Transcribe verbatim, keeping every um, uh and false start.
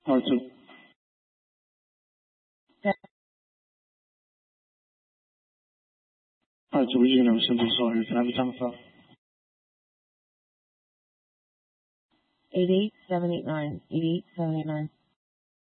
R two. R two, we're just gonna have a simple assault here. Can I have the time of file? eight eight seven eight nine. eight eight seven eight nine.